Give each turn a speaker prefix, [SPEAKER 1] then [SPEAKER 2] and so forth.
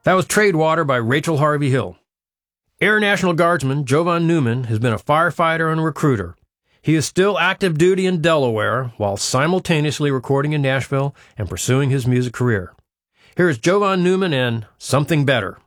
[SPEAKER 1] That was Trade Water by Rachel Harvey Hill. Air National Guardsman Jovan Newman has been a firefighter and a recruiter. He is still active duty in Delaware while simultaneously recording in Nashville and pursuing his music career. Here is Jovan Newman and Something Better.